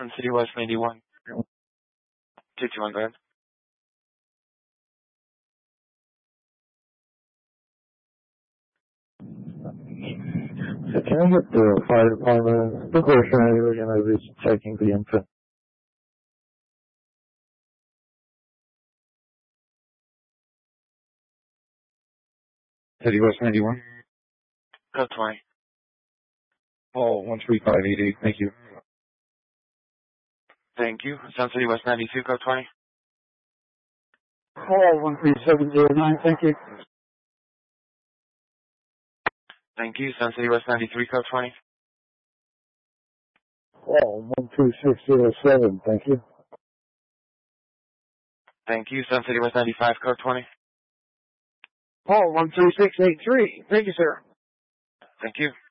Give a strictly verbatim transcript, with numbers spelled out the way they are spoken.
Sun City West ninety-one. two two one, go ahead. So can I get the fire department? The question we're going to be checking the infant. City West ninety-one. Code twenty. Call one three five eight eight. Thank you. Thank you. Sun City West ninety-two, code twenty. Call one three seven zero nine. Thank you. Thank you. Sun City West ninety-three, code twenty. Call one three six zero seven. Thank you. Thank you. Sun City West ninety-five, code twenty. Call one three six eight three. Thank you, sir. Thank you.